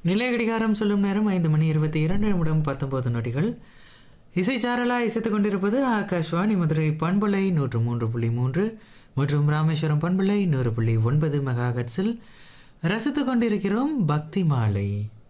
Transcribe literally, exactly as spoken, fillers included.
நிலை கடிகாரம் சொல்லும் நேரம் ஐந்து மணி இருபத்தி இரண்டு நிமிடம் பத்தொன்பது நொடிகள். இசைச்சாரலா இசைத்துக் கொண்டிருப்பது ஆகாஷ்வாணி மதுரை பண்பலை நூற்று மூன்று புள்ளி மூன்று மற்றும் ராமேஸ்வரம் பண்பலை நூறு புள்ளி ஒன்பது மெகா ஹெர்ட்ஸில் ரசித்துக் கொண்டிருக்கிறோம் பக்தி மாலை.